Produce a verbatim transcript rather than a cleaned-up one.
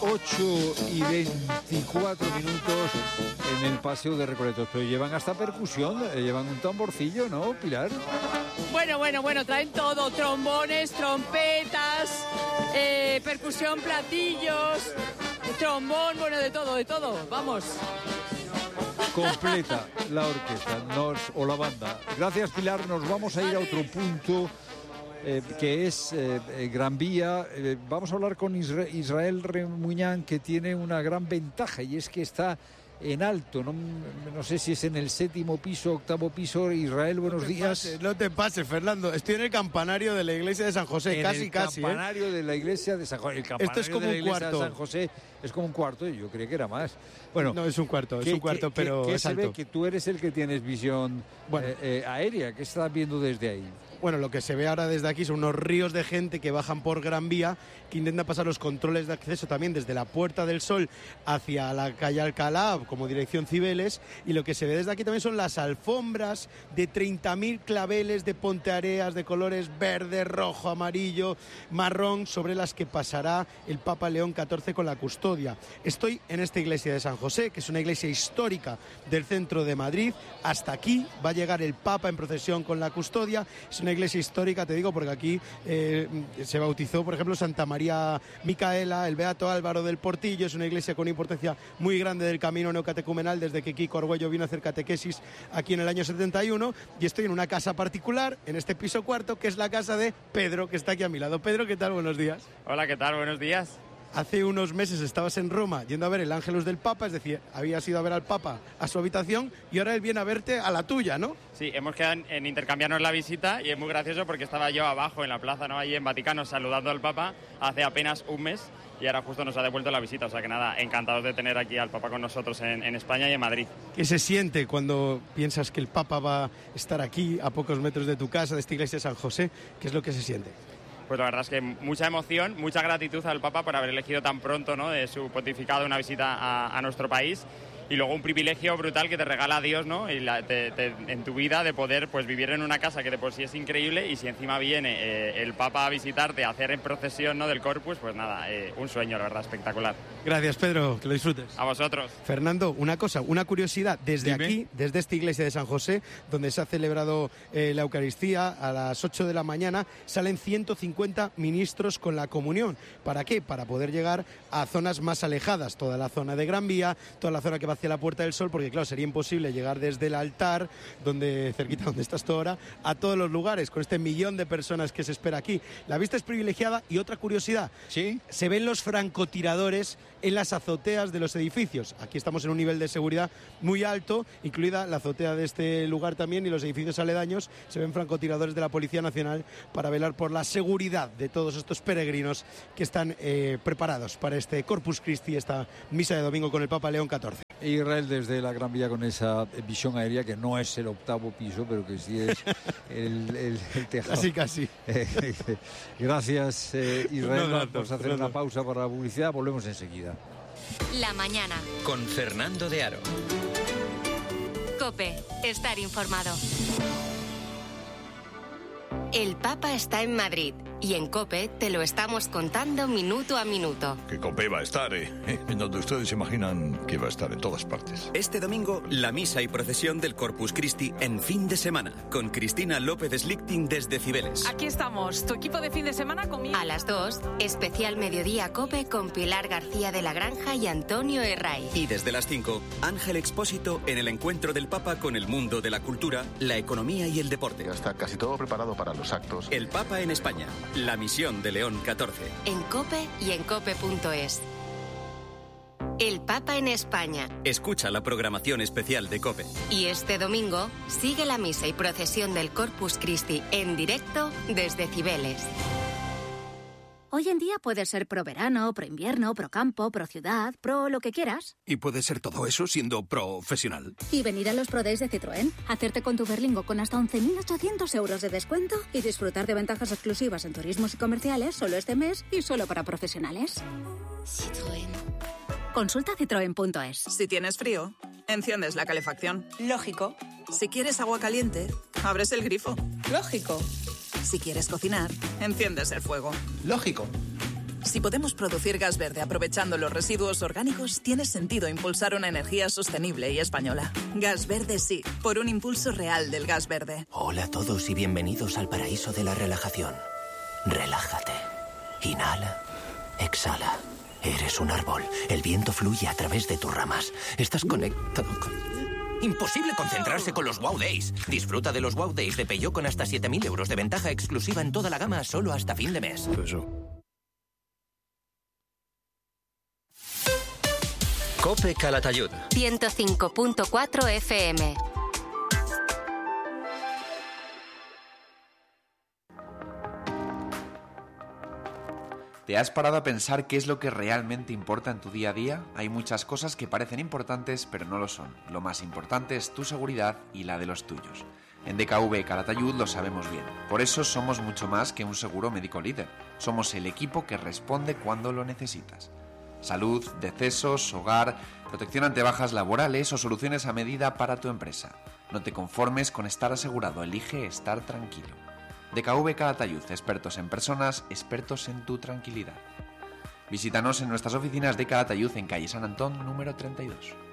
ocho y veinticuatro minutos en el Paseo de Recoletos. Pero llevan hasta percusión, eh, llevan un tamborcillo, ¿no, Pilar? Bueno, bueno, bueno, traen todo, trombones, trompetas, eh, percusión, platillos, trombón, bueno, de todo, de todo, vamos. Completa la orquesta nos, o la banda. Gracias, Pilar. Nos vamos a ir a otro punto eh, que es eh, Gran Vía. Eh, vamos a hablar con Isra- Israel Remuñán, que tiene una gran ventaja, y es que está en alto. No, no sé si es en el séptimo piso, octavo piso. Israel, buenos no te días. Pases, no te pases, Fernando. Estoy en el campanario de la iglesia de San José, en casi, el casi. El campanario ¿eh? de la iglesia de San José. El campanario Esto es como de la un iglesia cuarto. de San José es como un cuarto, y yo creía que era más. Bueno, no, es un cuarto, es ¿qué, un cuarto, qué, pero ¿qué es se alto. ve que tú eres el que tienes visión bueno. eh, eh, aérea? ¿Qué estás viendo desde ahí? Bueno, lo que se ve ahora desde aquí son unos ríos de gente que bajan por Gran Vía, que intentan pasar los controles de acceso también desde la Puerta del Sol hacia la calle Alcalá, como dirección Cibeles, y lo que se ve desde aquí también son las alfombras de treinta mil claveles de ponteareas de colores verde, rojo, amarillo, marrón, sobre las que pasará el Papa León catorce con la custodia. Estoy en esta iglesia de San José, que es una iglesia histórica del centro de Madrid. Hasta aquí va a llegar el Papa en procesión con la custodia. Es una iglesia histórica, te digo, porque aquí eh, se bautizó, por ejemplo, Santa María Micaela, el Beato Álvaro del Portillo. Es una iglesia con importancia muy grande del camino neocatecumenal desde que Kiko Argüello vino a hacer catequesis aquí en el año setenta y uno, y estoy en una casa particular, en este piso cuarto, que es la casa de Pedro, que está aquí a mi lado. Pedro, ¿qué tal? Buenos días. Hola, ¿qué tal? Buenos días. Hace unos meses estabas en Roma yendo a ver el Ángelus del Papa, es decir, habías ido a ver al Papa a su habitación y ahora él viene a verte a la tuya, ¿no? Sí, hemos quedado en, en intercambiarnos la visita y es muy gracioso porque estaba yo abajo en la plaza, ¿no? Allí en Vaticano saludando al Papa hace apenas un mes y ahora justo nos ha devuelto la visita, o sea que nada, encantados de tener aquí al Papa con nosotros en, en España y en Madrid. ¿Qué se siente cuando piensas que el Papa va a estar aquí a pocos metros de tu casa, de esta iglesia de San José? ¿Qué es lo que se siente? Pues la verdad es que mucha emoción, mucha gratitud al Papa por haber elegido tan pronto, ¿no?, de su pontificado una visita a, a nuestro país. Y luego un privilegio brutal que te regala Dios, ¿no?, y la, te, te, en tu vida, de poder pues vivir en una casa que de por sí es increíble, y si encima viene eh, el Papa a visitarte, a hacer en procesión, ¿no?, del Corpus, pues nada, eh, un sueño, la verdad, espectacular. Gracias, Pedro, que lo disfrutes. A vosotros. Fernando, una cosa, una curiosidad, desde Dime. aquí, desde esta iglesia de San José, donde se ha celebrado eh, la Eucaristía a las ocho de la mañana, salen ciento cincuenta ministros con la comunión. ¿Para qué? Para poder llegar a zonas más alejadas, toda la zona de Gran Vía, toda la zona que va hacia la Puerta del Sol, porque claro, sería imposible llegar desde el altar, donde cerquita donde estás tú ahora, a todos los lugares, con este millón de personas que se espera aquí. La vista es privilegiada. Y otra curiosidad, ¿sí?, se ven los francotiradores en las azoteas de los edificios. Aquí estamos en un nivel de seguridad muy alto, incluida la azotea de este lugar también, y los edificios aledaños. Se ven francotiradores de la Policía Nacional para velar por la seguridad de todos estos peregrinos que están eh, preparados para este Corpus Christi, esta misa de domingo con el Papa León catorce. Israel desde la Gran Vía con esa visión aérea, que no es el octavo piso, pero que sí es el, el, el tejado. Casi, casi. Eh, gracias, eh, Israel. No, Vamos a hacer no, una no. pausa para la publicidad. Volvemos enseguida. La mañana. Con Fernando de Aro. COPE. Estar informado. El Papa está en Madrid y en COPE te lo estamos contando minuto a minuto. Que COPE va a estar, ¿eh? En donde ustedes imaginan que va a estar, en todas partes. Este domingo, la misa y procesión del Corpus Christi en fin de semana, con Cristina López Slichting desde Cibeles. Aquí estamos, tu equipo de fin de semana conmigo. A las dos, especial Mediodía COPE con Pilar García de la Granja y Antonio Herray. Y desde las cinco, Ángel Expósito en el encuentro del Papa con el mundo de la cultura, la economía y el deporte. Ya está casi todo preparado para los actos. El Papa en España, la misión de León catorce. En COPE y en cope punto es. El Papa en España. Escucha la programación especial de COPE. Y este domingo sigue la misa y procesión del Corpus Christi en directo desde Cibeles. Hoy en día puedes ser pro verano, pro invierno, pro campo, pro ciudad, pro lo que quieras. Y puedes ser todo eso siendo profesional. Y venir a los Pro Days de Citroën, hacerte con tu Berlingo con hasta once mil ochocientos euros de descuento y disfrutar de ventajas exclusivas en turismos y comerciales solo este mes y solo para profesionales. Citroën. Consulta citroen punto es. Si tienes frío, enciendes la calefacción. Lógico. Si quieres agua caliente, abres el grifo. Lógico. Si quieres cocinar, enciendes el fuego. Lógico. Si podemos producir gas verde aprovechando los residuos orgánicos, tiene sentido impulsar una energía sostenible y española. Gas verde sí, por un impulso real del gas verde. Hola a todos y bienvenidos al paraíso de la relajación. Relájate. Inhala. Exhala. Eres un árbol. El viento fluye a través de tus ramas. Estás conectado con... Imposible concentrarse con los Wow Days. Disfruta de los Wow Days de Peugeot con hasta siete mil euros de ventaja exclusiva en toda la gama solo hasta fin de mes. Eso. Cope Calatayud. ciento cinco punto cuatro F M. ¿Te has parado a pensar qué es lo que realmente importa en tu día a día? Hay muchas cosas que parecen importantes, pero no lo son. Lo más importante es tu seguridad y la de los tuyos. En D K V Calatayud lo sabemos bien. Por eso somos mucho más que un seguro médico líder. Somos el equipo que responde cuando lo necesitas. Salud, decesos, hogar, protección ante bajas laborales o soluciones a medida para tu empresa. No te conformes con estar asegurado, elige estar tranquilo. D K V Calatayud, expertos en personas, expertos en tu tranquilidad. Visítanos en nuestras oficinas de Calatayud en calle San Antón número treinta y dos.